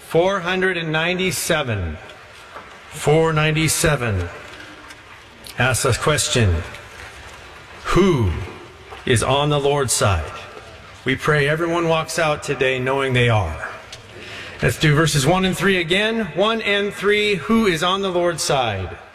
497. 497 asks us question, who is on the Lord's side? We pray everyone walks out today knowing they are. Let's do verses 1 and 3 again. 1 and 3, who is on the Lord's side?